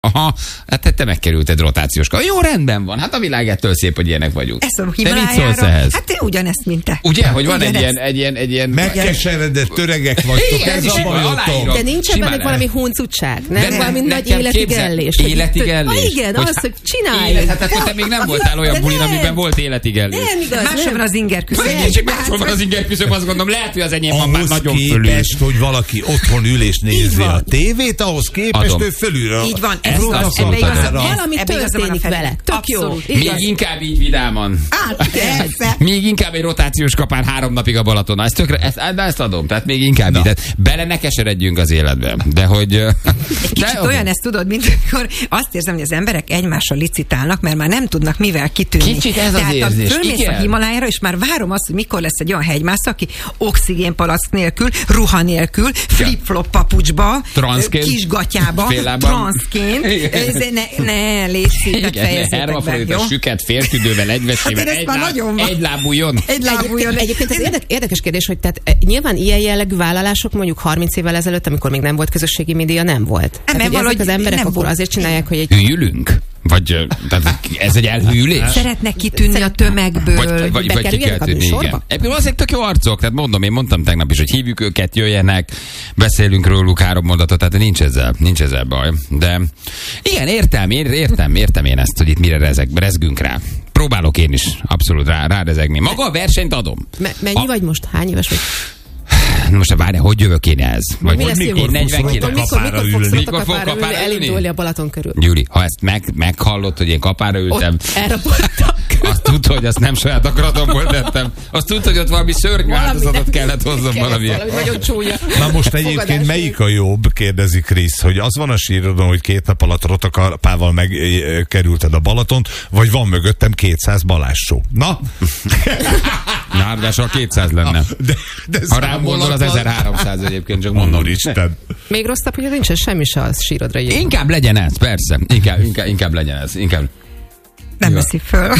Aha, hát te megkerülted rotációs kapa. Jó, rendben van. Hát a világ ettől szép, hogy ilyenek vagyunk. Ezt a te mit szólsz ehhez? Hát ugyanezt, mint te. Ugye, hogy van egy ilyen... Megkeseredett töregek vagytok. Igen, ez a bajotok. De nincs ebben valami huncutság, nem? Valami nagy életigellés. Életigellés? Igen, az, hogy csinálj. Hát akkor te még nem voltál olyan bulin, amiben volt életigellés. Nem igaz, máshol van az ingerküszöb. Máshol van az ingerküszöb, azt gondolom, lehet, hogy az enyém van már nagyon fölül. Ahhoz képest, hogy valaki otthon ül és nézi a tévét, ahhoz képest ő fölülről. Így van. Valami történik vele. Tök jó. Még inkább így vidáman. Még inkább egy rotációs kapán 3 napig a Balaton. Ezt adom. Tehát még inkább így. Tehát bele ne keseredjünk az életbe. De hogy... Egy kicsit olyan ezt tudod, mint amikor azt érzem, hogy az emberek egymással licitálnak, mert már nem tudnak mivel kitűnni. Kicsit ez az érzés. Tehát fölmész a Himalájára, és már várom azt, hogy mikor lesz egy olyan hegymászó, aki oxigénpalack nélkül, ruha nélkül, flip-flop papucsba, kisgatyába, transzként. Ne, légy szívet, fejezzétek be, jó? A süket féltüdővel, egyvesével, egy lábújon. Egyébként ez érdekes kérdés, hogy tehát nyilván ilyen jellegű vállalások mondjuk 30 évvel ezelőtt, amikor még nem volt közösségi média, nem volt. Tehát, ezek az emberek akkor azért csinálják, hogy egy... Hülyülünk? Vagy ez egy elhűlés? Szeretnek kitűnni a tömegből. Vagy ki kell tűnni, igen. Ebből azért tök jó arcok, tehát én mondtam tegnap is, hogy hívjuk őket, jöjjenek, beszélünk róluk 3 mondatot, tehát nincs ezzel baj. De igen, értem én ezt, hogy itt mire rezgünk rá. Próbálok én is abszolút rárezegni. Maga a versenyt adom. Mennyi vagy most? Hány éves vagy? Most várj, hogy jövök én ehhez? Vagy mikor fogsz kapára elindulni a Balaton körül? Gyuri, ha ezt meghallod, hogy én kapára ültem, elraboltak. Azt tudod, hogy azt nem saját akaratomból tettem. Azt tudod, hogy ott valami szörnyű áldozatot kellett hozzam valami nagyon csúnya. Na most egyébként melyik a jobb, kérdezi Krisz, hogy az van a sírodon, hogy 2 nap alatt rotakapával megkerülted a Balatont, vagy van mögöttem 200 Balázs show. Na? Nárdásra 200 lenne. De ha rám gondol, az 1300 egyébként, csak mondom. Isten. Még rosszabb, hogy nincsen semmi se a sírodra írva. Inkább legyen ez, persze. Inkább legyen ez. Nem veszi föl.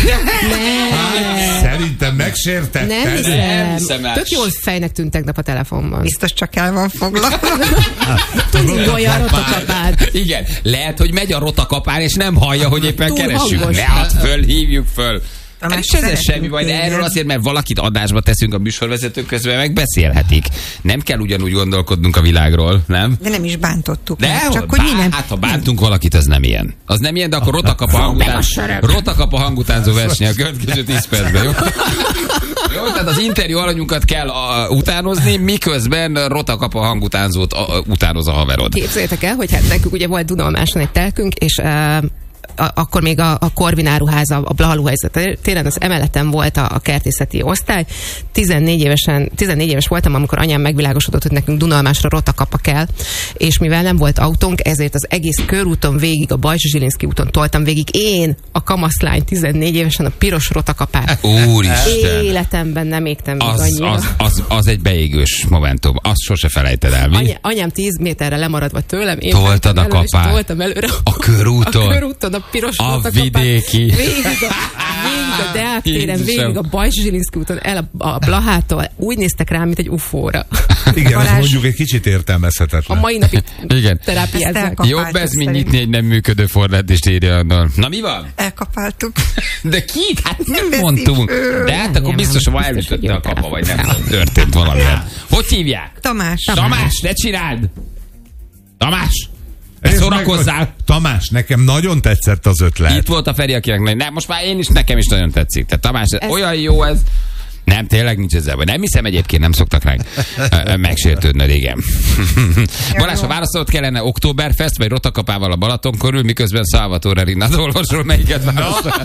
Szerintem megsértetted. Nem hiszem. Tök jól fejnek tűnt tegnap a telefonban. Biztos csak el van foglalva. Gondolja a rotakapát. Igen, lehet, hogy megy a rotakapán, és nem hallja, hogy éppen keressük. Ne add föl, hívjuk föl. És ez semmi baj, de erről azért, mert valakit adásba teszünk, a műsorvezetők közben megbeszélhetik. Nem kell ugyanúgy gondolkodnunk a világról, nem? De nem is bántottuk. De csak hogy mi nem. Hát ha bántunk valakit, az nem ilyen. Az nem ilyen, de akkor rotakapa hangutánzó verseny a következő 10 percben, jó? Jó, tehát az interjú alanyunkat kell utánozni, miközben rotakapa hangutánzót utánoz a haverod. Képzeljétek el, hogy hát nekünk ugye volt Dunalmáson egy telkünk, és akkor még a Corvin áruház, a Blahalúház téren, az emeleten volt a kertészeti osztály. 14 éves voltam, amikor anyám megvilágosodott, hogy nekünk Dunalmásra rotakapa kell, és mivel nem volt autónk, ezért az egész körúton végig, a Bajcsy-Zsilinszky úton toltam végig én, a kamaszlány 14 évesen a piros rotakapát. Úristen! Életemben nem égtem még annyira. Az egy beégős momentum. Azt sose felejted el, mi? Anyám 10 méterre lemaradva tőlem, én toltad a kapát. Toltam előre. A körúton. A piros a vidéki. Végig a Deák téren, végig a Bajcsy-Zsilinszky úton, el a Blahától. Úgy néztek rám, mint egy ufóra. Igen, az mondjuk egy kicsit értelmezhetetlen. A mai napig terápiázzák. Jobb ez, mint nyitni egy nem működő forrádist, írja annól. Na mi van? Elkapáltuk. De kit? Hát nem mondtunk. De hát akkor biztos, hogy elütötte a kapa, vagy nem történt valami. Hogy hívják? Tamás. Tamás, ne csináld! Tamás! Szórakozzál! Tamás, nekem nagyon tetszett az ötlet. Itt volt a Feri, akinek nem, most már nekem is nagyon tetszik. Tehát Tamás, olyan jó ez. Nem, tényleg nincs ezzel baj. Nem hiszem egyébként, nem szoktak ránk megsértődnöd, igen. Balázs, ha válaszolod kellene Oktoberfest, vagy rotakapával a Balaton körül, miközben Salvatore Rinnát olvasol, melyiket válaszol?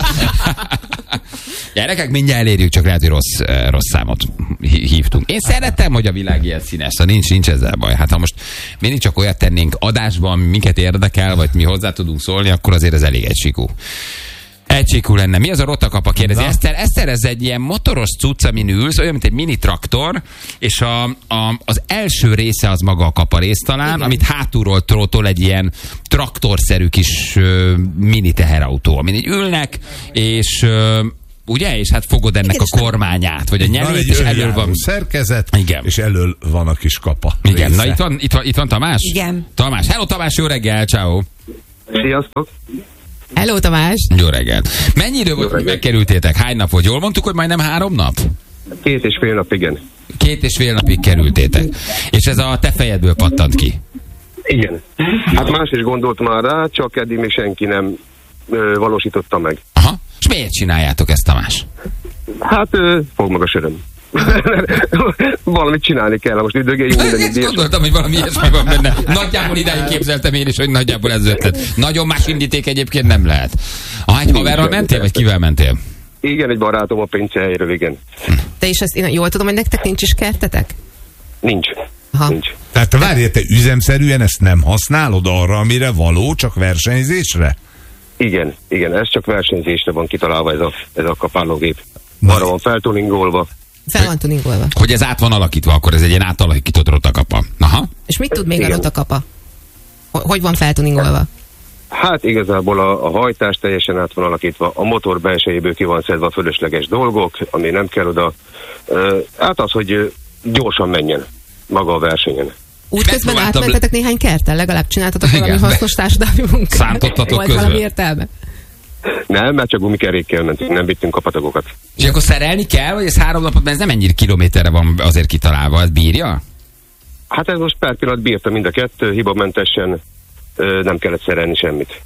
Gyerekek, mindjárt elérjük, csak lehet, hogy rossz számot hívtunk. Én szeretem, hogy a világ ilyen színes, nincs ezzel baj. Hát ha most mindig csak olyat tennénk adásban, minket érdekel, vagy mi hozzá tudunk szólni, akkor azért ez elég egysikú. Egysikú lenne. Mi az a rotakapa, kérdezi Eszter, ez egy ilyen motoros cucc, amin ülsz, olyan, mint egy mini traktor, és az első része az maga a kaparész talán, igen, amit hátulról tol egy ilyen traktorszerű kis mini teherautó, amin így ülnek, és ugye? És hát fogod ennek a kormányát, vagy a nyelét, és elől van szerkezet, igen, és elől van a kis kapa. Igen, része. Na itt van Tamás? Igen. Tamás, hello Tamás, jó reggel, ciao. Sziasztok! Hello, Tamás! Jó reggelt! Mennyi idő volt, hogy megkerültétek? Hány nap volt? Jól mondtuk, hogy majdnem 3 nap? 2,5 nap, igen. 2,5 napig kerültétek. És ez a te fejedből pattant ki? Igen. Hát más is gondolt már rá, csak eddig még senki nem valósította meg. Aha. És miért csináljátok ezt, Tamás? Hát fog magas öröm. Valamit csinálni kell, most üdögéljünk mindenit. Gondoltam, hogy valami ilyesmi van benne. Nagyjából idáig képzeltem én is, hogy nagyjából ez ötlet. Nagyon más indíték egyébként nem lehet. Egy haverral mentél, vagy kivel mentél? Igen, egy barátom a pincehelyről, igen. Te is ezt, én jól tudom, hogy nektek nincs is kertetek? Nincs. Aha. Nincs. Tehát várjál, te üzemszerűen ezt nem használod arra, amire való, csak versenyzésre? Igen, ez csak versenyzésre van kitalálva ez a kapálógép. Arra van feltuningolva. Fel van tuningolva. Hogy ez át van alakítva, akkor ez egy ilyen átalakított rotakapa. Aha. És mit tud még Igen. a rotakapa? Hogy van feltuningolva? Hát igazából a hajtás teljesen át van alakítva, a motor belsejéből ki van szedve a fölösleges dolgok, ami nem kell oda. Hát az, hogy gyorsan menjen maga a versenyen. Útközben átmentetek néhány kerten, legalább csináltatok valami Igen, hasznos társadalmi munkát? Szántottatok Volt közben? valami értelme? Nem, mert csak gumikerékkel mentünk, nem vittünk kapatagokat. És akkor szerelni kell, vagy ez 3 napot, mert ez nem ennyire kilométerre van azért kitalálva, ez bírja? Hát ez most per pillanat bírta mind a kettő, hibamentesen, nem kellett szerelni semmit.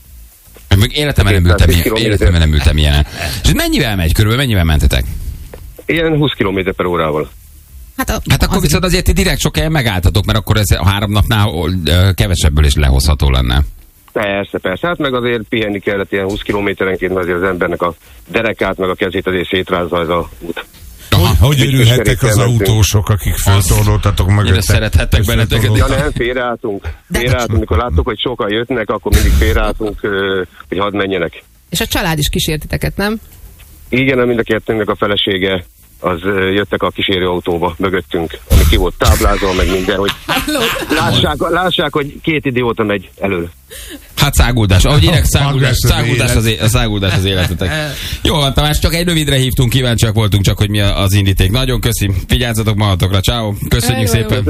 Még életemben nem ültem ilyenen. És ez mennyivel megy? Körülbelül mennyivel mentetek? Ilyen 20 km/h. Hát akkor viszont azért ti direkt sok helyen megálltatok, mert akkor ez a 3 napnál kevesebből is lehozható lenne. Persze. Hát meg azért pihenni kellett ilyen 20 kilométerenként, mert azért az embernek a derekát, meg a kezét azért szétrázza ez a út. Hogy örülhettek az autósok, akik feltorloltatok meg? Én szerethettek benneteket. Ja nem, félreálltunk, mikor láttuk, hogy sokan jöttnek, akkor mindig félreálltunk, hogy hadd menjenek. És a család is kísérteteket, nem? Igen, mind a kettőnknek a felesége, az jöttek a kísérő autóba mögöttünk, ami ki volt táblázva, meg minden, hogy lássák, hogy 2 idióta megy elől. Hát száguldás. Ahogy érek, száguldás az életetek. Jó van, Tamás, csak egy rövidre hívtunk, kíváncsiak voltunk csak, hogy mi az indíték. Nagyon köszi, vigyázzatok magatokra, ciao. Köszönjük szépen.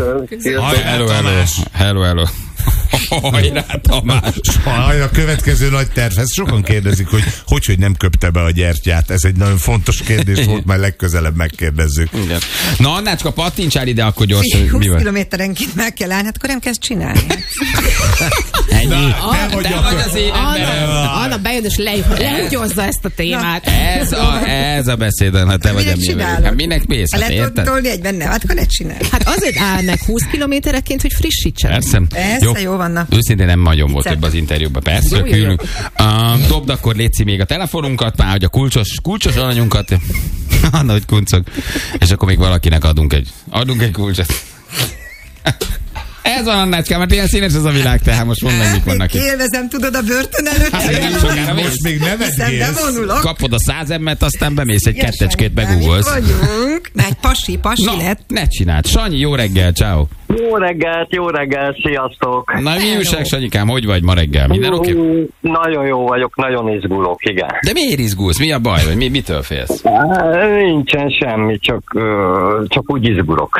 Hello. Hajrá, Tamás. A következő nagy terv, ezt sokan kérdezik, hogy nem köpte be a gyertyát. Ez egy nagyon fontos kérdés volt, majd legközelebb megkérdezzük. Igen. Na, Annácska, pattintsál ide, akkor gyorsan. 20 kilométerenként meg kell állni, hát akkor nem kezd csinálni. Ennyi. Te vagy az én emberem. Anna bejön és leugyozza ezt a témát. Ez a beszéd, ha te vagy a mi velünk. Hát minek mész? Hát érted? Tolni egyben nem, hát akkor ne csinálj. Hát azért áll meg 20 kilométereként, hogy frissítsen. Persze, jó vannak. Őszintén nem nagyon volt több az interjúban. Persze, külünk. Dobd akkor létszi még a telefonunkat, már hogy a kulcsos alanyunkat. Anna, hogy kuncog. És akkor még valakinek adunk egy kulcsot. Ez van, Annácskám, mert ilyen színes ez a világ, tehát most mondd meg, mik vannak itt. Élvezem, tudod, a börtön előtt. Most még nevetgélsz. Kapod a 100 emmet, aztán bemész egy kettecskét, begugolsz. Egy pasi lett. Ne csináld. Sanyi, jó reggel, ciao. Jó reggelt, sziasztok! Na, mi újság, Sanyikám, hogy vagy ma reggel? Minden oké? Nagyon jó vagyok, nagyon izgulok, igen. De miért izgulsz? Mi a baj? Vagy mitől félsz? Nincsen semmi, csak úgy izgulok.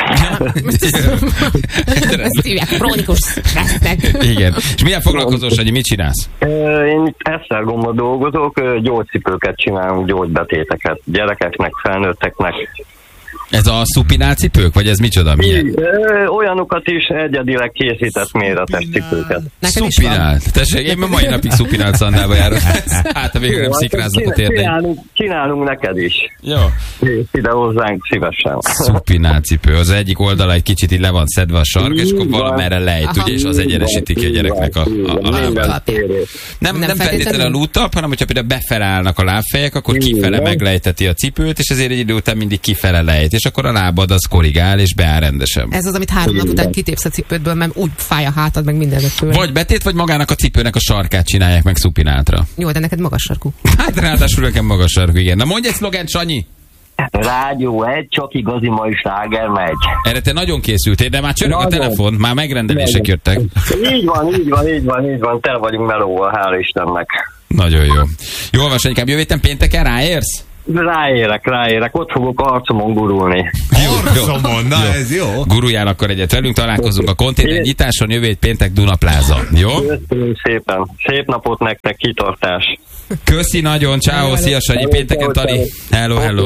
Ezt hívják krónikus stressznek. Igen. És milyen foglalkozol, Sanyi? Mit csinálsz? Én itt Esztergomban dolgozok, gyógycipőket csinálunk, gyógybetéteket gyerekeknek, felnőtteknek. Ez a szupinál cipők? Vagy ez micsoda? Milyen? Olyanokat is egyedileg készített méretes cipőket. Szupinál. Tessék, én mai napig szupinál szandába járok. Hát, ha végül nem szikráznak a térdeim. Csinálunk neked is. Jó. Ide hozzánk szívesen. Szupinál cipő. Az egyik oldala egy kicsit így le van szedve a sark, és akkor valamerre lejt, ugye, és az egyenesíti ki a gyereknek a lábát. Nem feltétlenül a lútap, hanem hogyha például befele állnak a lábfejek, akkor kifele meglejteti a cipőt, és ezért egy idő után mindig kifele lejt, és akkor a lábad az korrigál, és beáll rendesen. Ez az, amit 3 nap után kitépsz a cipődből, mert úgy fáj a hátad, meg mindenre tőle. Vagy betét, vagy magának a cipőnek a sarkát csinálják meg szupinátra. Jó, de neked magas sarkú. Hát ráadásul nekem magas sarkú, igen. Na mondj egy szlogent, Sanyi! Rádió 1, csak igazi mai sláger megy. Erre te nagyon készültél, de már csörög a telefon, már megrendelések jöttek. Így van, tel vagyunk melóval, hál' Istennek. Nagyon jó. Jól van, Sanyikám, jövő héten pénteken ráérsz? Ráérek, ott fogok arcomon gurulni. Arcomon, na ez jó. Guruljál akkor egyet velünk, találkozunk a konténer nyitáson, jövő hét péntek Dunapláza. Jó? Köszönöm szépen. Szép napot nektek, kitartás. Köszi nagyon, ciao, szia Sanyi, pénteken Tali. Hello.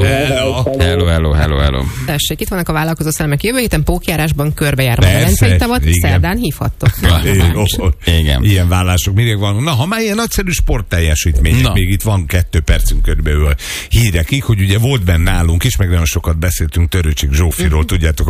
Tessék, itt vannak a vállalkozó szellemek. Jövő héten pókjárásban körbejár a Velencei tavat, szerdán hívhattok. Igen. Ilyen vállások mindig van. Na, ha már ilyen nagyszerű sportteljesítmények, még itt van 2 percünk körülbelül hírekig, hogy ugye volt benne nálunk is, meg nagyon sokat beszéltünk Törőcsik Zsófiról, tudjátok, a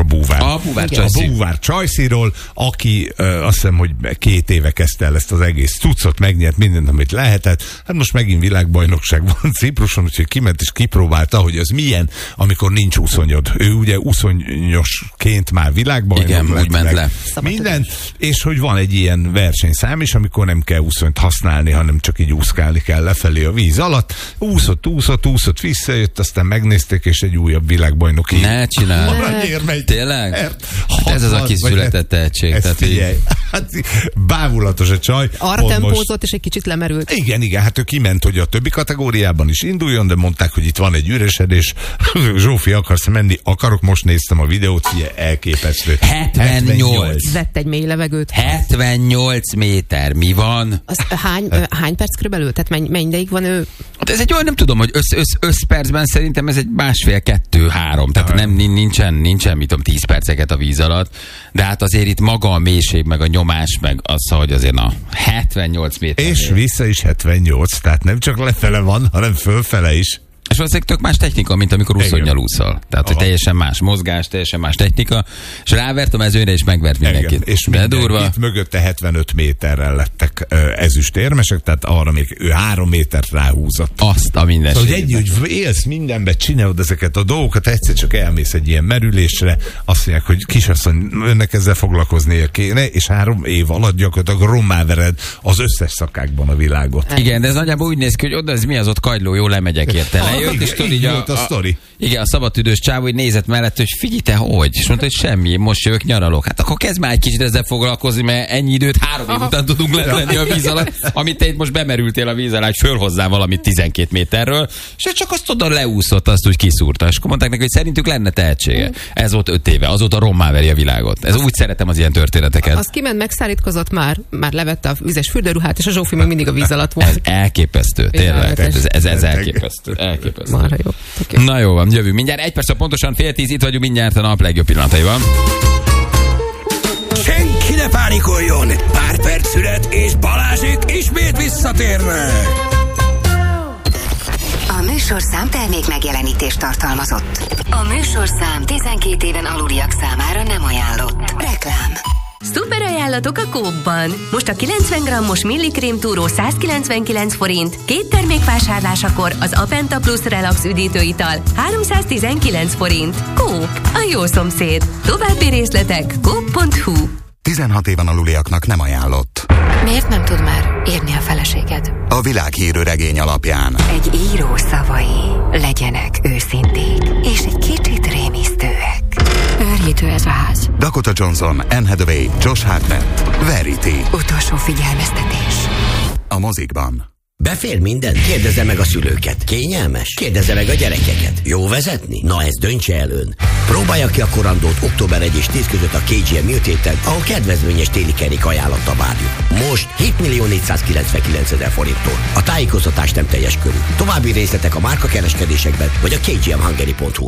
búvár Csajciról, aki azt hiszem, hogy 2 éve kezdte el ezt az egész cuccot, megnyert mindent, amit lehetett. Hát most megint világbajnokság van Cipruson, úgyhogy kiment és kipróbálta, hogy az milyen, amikor nincs úszonyod. Ő ugye úszonyosként már világbajnok. Igen, úgy ment le. Minden, és hogy van egy ilyen versenyszám is, amikor nem kell úszonyt használni, hanem csak így úszkálni kell lefelé a víz alatt. Úszott, visszajött, aztán megnézték, és egy újabb világbajnoki. Ne csinálj. Tényleg? Ez az a kis született tehetség. Hát bávulatos a csaj. Arra tempózott, és egy kicsit lemerült. Igen, hát ő kiment, hogy a többi kategóriában is induljon, de mondták, hogy itt van egy üresedés. Zsófi, akarsz menni? Akarok, most néztem a videót, elképesztő. 78. Vett egy mély levegőt. 78 méter, mi van? Az hány perc körülbelül? Tehát mennyi ideig van ő? Hát ez egy olyan, nem tudom, hogy összpercben szerintem ez egy 1,5-2-3. Tehát nem, nincsen, mit tudom, 10 perceket a víz alatt. De hát azért itt maga a mélység, meg a nyomás, meg az, hogy azért 78 méter. És vissza is 78, tehát nem csak lefele van, hanem fölfele is. És valószínűleg tök más technika, mint amikor úszonnyal úszol. Tehát, hogy teljesen más mozgás, teljesen más technika, és rávert a mezőre, és megvert mindenkit. És itt mögötte 75 méterrel lettek ezüstérmesek, tehát arra még ő 3 métert ráhúzott. Azt a mindenségben. Szóval hogy élsz mindenbe, csinálod ezeket a dolgokat, egyszer csak elmész egy ilyen merülésre, azt mondják, hogy kisasszony, önnek ezzel foglalkoznia kéne, és 3 év alatt gyakorlatilag rommá vered az összes szakákban a világot. Igen, de ez nagyjából úgy néz ki, hogy oda ez mi az ott kagyló, jó lemegyek érte. Jött, és tudod, így a sztori. Igen, a szabadtüdős csávó, hogy nézett mellett, hogy figyelj te, hogy? És mondta, hogy semmi, most jövök, nyaralok. Hát akkor kezd már egy kicsit ezzel foglalkozni, mert ennyi időt 3 év után tudunk lenni a víz alatt, amit te itt most bemerültél a víz alá, hogy fölhozzál valamit 12 méterről, és csak azt oda leúszott, azt úgy kiszúrta. És akkor mondták neki, hogy szerintük lenne tehetsége. Ez volt 5 éve, azóta rommá veri a világot. Ez úgy szeretem az ilyen történeteket. Az kiment, megszárítkozott már levette a vizes fürdőruhát, és a Zsófi még mindig a víz alatt volt. Ez elképesztő, tényleg. Ez elképesztő. Marha jó. Na jó van, jövünk. Mindjárt 1 perc, pontosan 9:30 itt vagyunk, mindjárt a nap legjobb pillanataiban. Senki ne pánikoljon! Pár perc szület, és Balázsék ismét visszatérnek! A műsorszám termék megjelenítést tartalmazott. A műsorszám 12 éven aluliak számára nem ajánlott. Reklám. Szuper ajánlatok a Coop-ban. Most a 90 g-os millikrém túró 199 forint, 2 termék vásárlásakor az Apenta Plus Relax üdítőital 319 forint. Coop, a jó szomszéd. További részletek coop.hu. 16 éven aluliaknak nem ajánlott. Miért nem tud már írni a feleséged? A világhírű regény alapján. Egy író szavai legyenek őszinték, és egy kicsit rémisztőek. Őrjítő ez a ház. Dakota Johnson, Anne Hathaway, Josh Hartnett, Verity. Utolsó figyelmeztetés. A mozikban. Befér minden? Kérdezze meg a szülőket. Kényelmes? Kérdezze meg a gyerekeket. Jó vezetni? Na ezt döntse el ön. Próbálja ki a korandót október 1 és 10 között a KGM Műtéten, ahol kedvezményes téli kerék ajánlattal várjuk. Most 7.499.000 forinttól. A tájékoztatás nem teljes körű. További részletek a márkakereskedésemben vagy a kgmhungary.hu.